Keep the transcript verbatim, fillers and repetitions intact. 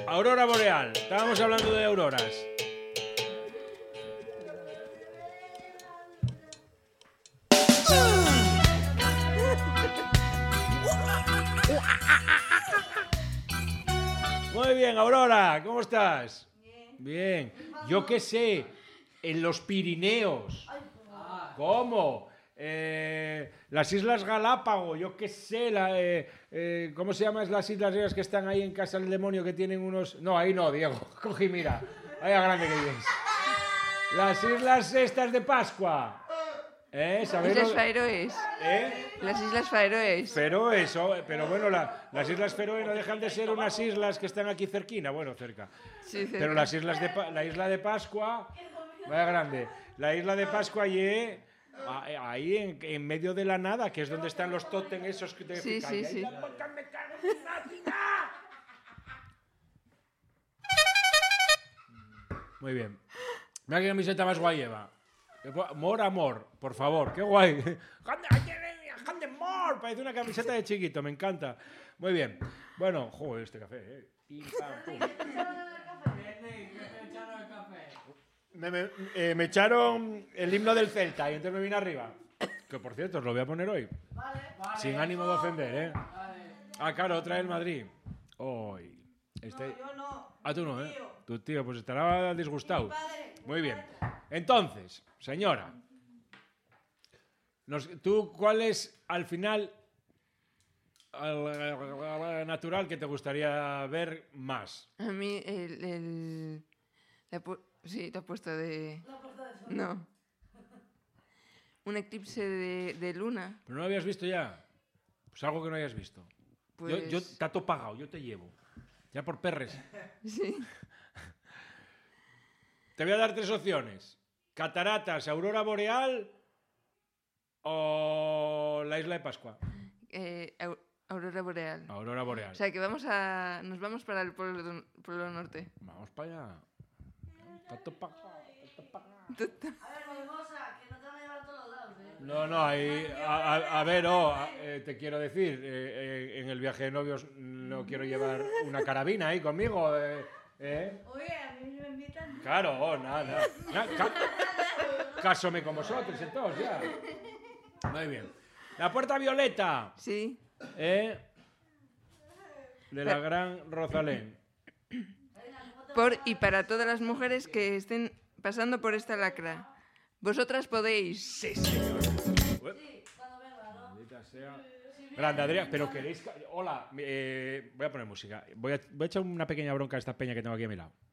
Aurora boreal. Estábamos hablando de auroras. Muy bien, Aurora, ¿cómo estás? Bien. Bien. Yo qué sé, en los Pirineos. ¿Cómo? Eh, las Islas Galápagos, yo qué sé, la, eh, eh, ¿cómo se llaman las islas esas que están ahí en Casa del Demonio que tienen unos... No, ahí no, Diego, cogí, mira, ahí a grande que es. Las islas estas de Pascua. ¿Eh? ¿Sabéis Islas lo- Faroes. ¿Eh? Las Islas Faroes. Feroe, so- pero bueno, la- las Islas Feroe no dejan de ser unas islas que están aquí cerquina, bueno, cerca. Sí, cerca. Pero las islas de Pa- la isla de Pascua, vaya grande, la isla de Pascua y ahí en, en medio de la nada, que es donde están los tótem esos que te Sí, sí, sí. Muy bien. Mira qué camiseta más guay lleva. More amor, por favor, qué guay. Hand more, parece una camiseta de chiquito, me encanta. Muy bien. Bueno, joder, este café, eh. Pim, pam, pum. Me, me- eh, me echaron el himno del Celta y entonces me vine arriba. Que por cierto, os lo voy a poner hoy. Sin ánimo de ofender, ¿eh? Ah, claro, otra del Madrid. Hoy. Este... Yo no. Ah, tú no, Mi ¿eh? tío. Tu tío, pues estará disgustado. Mi padre. Muy bien. Entonces, señora, nos- ¿tú cuál es al final al- natural que te gustaría ver más? A mí el... el la pu- sí, te ha puesto de... No, pues todo eso. No. Un eclipse de, de luna. ¿Pero no lo habías visto ya? Pues algo que no hayas visto. Pues... Yo, yo te ato pagado, yo te llevo. Ya por perres. Sí. Te voy a dar tres opciones. Cataratas, aurora boreal o la isla de Pascua. Eh, au- aurora boreal. Aurora boreal. O sea, que vamos a... Nos vamos para el polo, do- polo norte. Vamos para allá. Tato pagado, tato pagado. A ver, Molgosa, que no te van a llevar a todos lados, ¿eh? No, no, ahí, a, a- a ver, oh, a- eh, te quiero decir, eh, eh, en el viaje de novios no quiero llevar una carabina ahí conmigo. Eh, eh. Oye, a mí me invitan. Claro, oh, nada, nada. Na- ca- Cásome con vosotros entonces, ya. Muy bien. La puerta violeta, Sí. ¿eh? De la gran Rosalén. Por y para todas las mujeres que estén pasando por esta lacra. Vosotras podéis. Sí, señor. Sí, cuando venga, ¿no? Maldita sea. Grande, Adrián, pero queréis... ca- Hola, eh, voy a poner música. Voy a, voy a echar una pequeña bronca a esta peña que tengo aquí a mi lado.